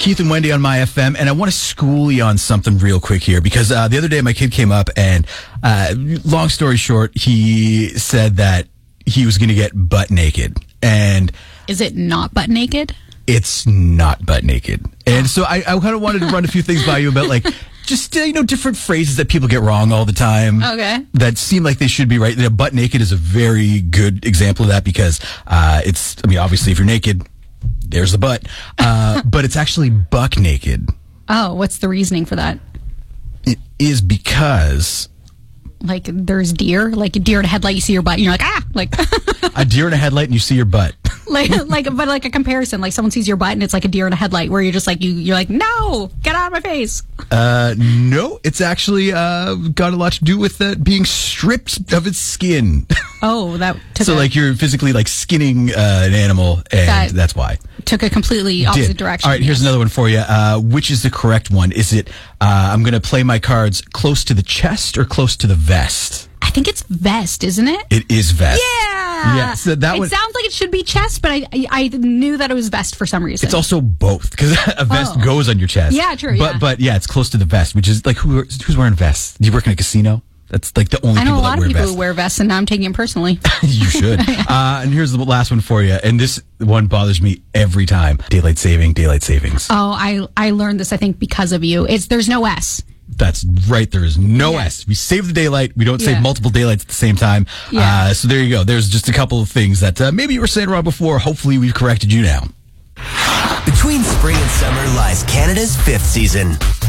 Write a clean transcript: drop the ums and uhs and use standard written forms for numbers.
Keith and Wendy on My FM, and I want to school you on something real quick here because the other day my kid came up and, long story short, he said that he was going to get butt naked. And is it not butt naked? It's not butt naked. And so I kind of wanted to run a few things by you about like just, different phrases that people get wrong all the time. Okay. That seem like they should be right. Butt naked is a very good example of that because obviously if you're naked, there's the butt. But it's actually buck naked. Oh, what's the reasoning for that? It is because... Like there's deer, like a deer in a headlight, you see your butt, and you're like, ah! Like a deer in a headlight and you see your butt. But a comparison, like someone sees your butt and it's like a deer in a headlight where you're just like, you're like, no, get out of my face. No, it's actually got a lot to do with being stripped of its skin. Oh, that took like you're physically like skinning an animal, and that's why. Took a completely opposite direction. All right, here's another one for you. Which is the correct one? Is it I'm going to play my cards close to the chest or close to the vest? I think it's vest, isn't it? It is vest. Yeah. Yeah. So that one sounds like it should be chest, but I knew that it was vest for some reason. It's also both because a vest goes on your chest. Yeah, true. But yeah, it's close to the vest, which is like who's wearing vests? Do you work in a casino? That's like the only people that wear vests. I know a lot of people who wear vests, and now I'm taking it personally. You should. And here's the last one for you. And this one bothers me every time. Daylight savings. Oh, I learned this, I think, because of you. There's no S. That's right. There is no S. We save the daylight. We don't save multiple daylights at the same time. Yeah. So there you go. There's just a couple of things that maybe you were saying wrong before. Hopefully we've corrected you now. Between spring and summer lies Canada's 5th season.